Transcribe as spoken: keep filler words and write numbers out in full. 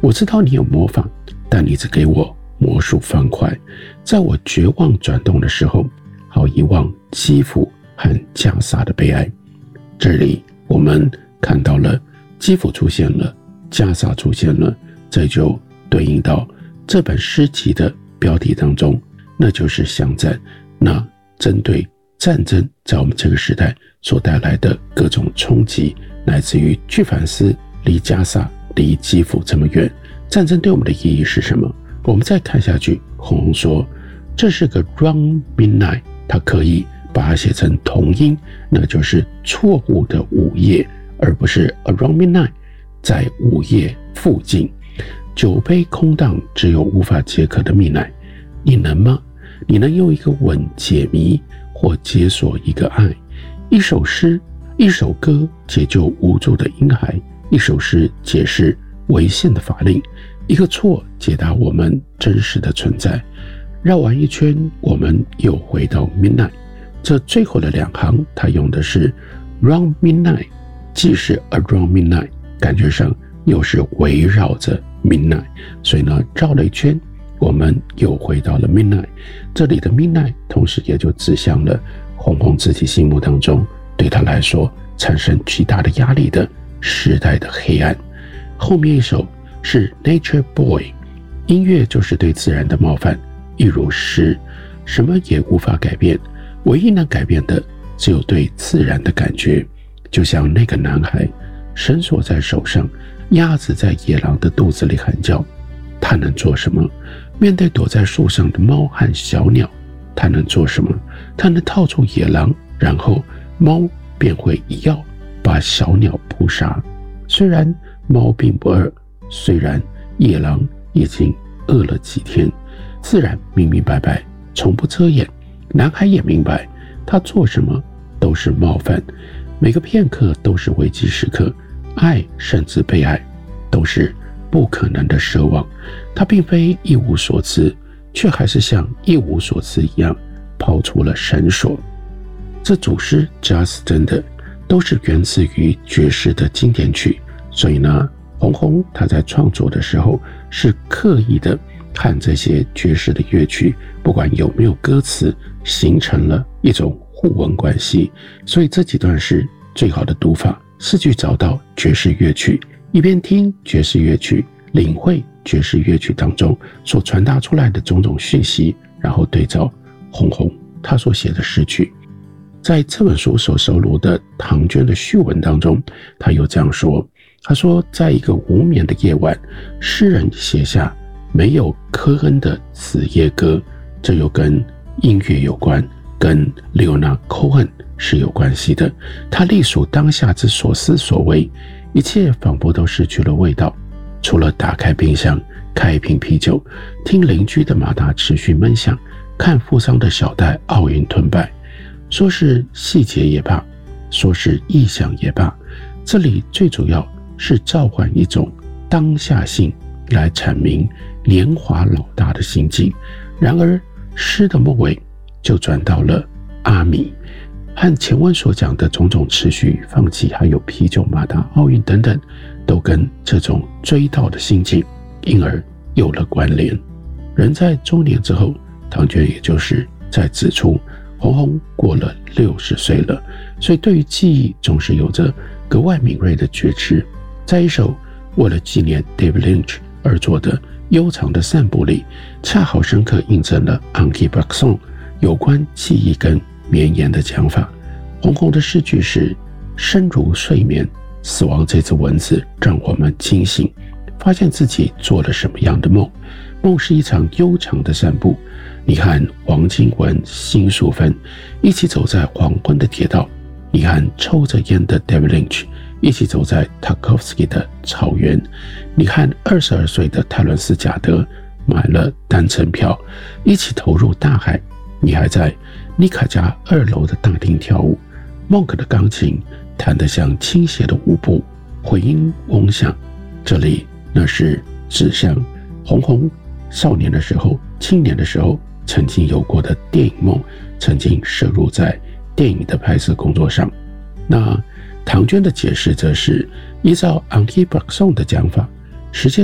我知道你有魔法，但你只给我魔术方块，在我绝望转动的时候，好遗忘基辅和加萨的悲哀。这里我们看到了基辅出现了，加萨出现了，这就对应到这本诗集的标题当中，那就是乡战。那针对战争在我们这个时代所带来的各种冲击，来自于去反思离加萨离基辅这么远，战争对我们的意义是什么？我们再看下去，红红说这是个 wrong midnight， 他可以把它写成同音，那就是错误的午夜，而不是 around midnight， 在午夜附近。酒杯空荡，只有无法解渴的蜜奶，你能吗？你能用一个吻解谜，或解锁一个爱？一首诗，一首歌解救无助的婴孩，一首诗解释违宪的法令，一个错解答我们真实的存在。绕完一圈，我们又回到 midnight。 这最后的两行，他用的是 round midnight， 既是 around midnight， 感觉上又是围绕着 midnight， 所以呢，绕了一圈，我们又回到了 midnight。 这里的 midnight 同时也就指向了红红自己心目当中对他来说产生巨大的压力的时代的黑暗。后面一首是 Nature Boy， 音乐就是对自然的冒犯，一如诗，什么也无法改变，唯一能改变的只有对自然的感觉。就像那个男孩，绳索在手上，鸭子在野狼的肚子里喊叫，他能做什么？面对躲在树上的猫和小鸟，他能做什么？他能套住野狼，然后猫便会一跃把小鸟扑杀。虽然猫并不饿，虽然野狼已经饿了几天，自然明明白白，从不遮掩。男孩也明白，他做什么都是冒犯，每个片刻都是危机时刻，爱甚至被爱都是不可能的奢望。他并非一无所知，却还是像一无所知一样抛出了绳索。这组诗 Just 真的都是源自于爵士的经典曲，所以呢，红红他在创作的时候是刻意的和这些爵士的乐曲，不管有没有歌词，形成了一种互文关系。所以这几段诗最好的读法是去找到爵士乐曲，一边听爵士乐曲，领会爵士乐曲当中所传达出来的种种讯息，然后对照红红他所写的诗句。在这本书所收录的唐娟的序文当中，他又这样说，他说在一个无眠的夜晚，诗人写下没有科恩的子夜歌，这又跟音乐有关，跟 Leonard Cohen 是有关系的。他隶属当下之所思所为，一切仿佛都失去了味道，除了打开冰箱，开一瓶啤酒，听邻居的马达持续闷响，看富商的小袋奥运吞败。说是细节也罢，说是意象也罢，这里最主要是召唤一种当下性来阐明年华老大的心境。然而诗的末尾就转到了阿米，和前文所讲的种种持续与放弃，还有啤酒、马达、奥运等等，都跟这种追悼的心境因而有了关联。人在中年之后，唐娟也就是在指出红红过了六十岁了，所以对于记忆总是有着格外敏锐的觉知。在一首为了纪念 David Lynch 而做的悠长的散步里，恰好深刻印证了 Henri Bergson 有关记忆跟绵延的讲法。红红的诗句是：深如睡眠，死亡这只蚊子让我们惊醒，发现自己做了什么样的梦。梦是一场悠长的散步，你和王金文、辛淑芬一起走在黄昏的铁道，你和抽着烟的 David Lynch 一起走在 Tarkovsky 的草原，你和二十二岁的泰伦斯·贾德买了单程票，一起投入大海。你还在妮卡家二楼的大厅跳舞，孟克的钢琴弹得像倾斜的舞步，回音嗡响。这里那是指向红红少年的时候、青年的时候曾经有过的电影梦，曾经摄入在电影的拍摄工作上。那唐娟的解释则是依照 Henri Bergson 的讲法，时间